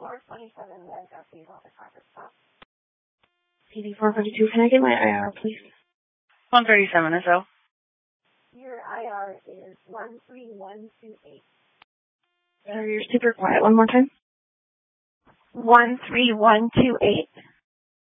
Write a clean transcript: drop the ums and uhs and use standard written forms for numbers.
427 West Southeast Office Office Stop. PD 442, can I get my IR, please? 137 or so. Your IR is 13128. You're super quiet. One more time. 13128.